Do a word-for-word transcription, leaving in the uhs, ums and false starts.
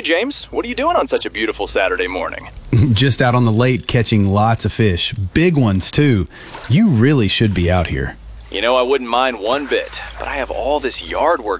Hey, James, what are you doing on such a beautiful Saturday morning? Just out on the lake catching lots of fish. Big ones, too. You really should be out here. You know, I wouldn't mind one bit, but I have all this yard work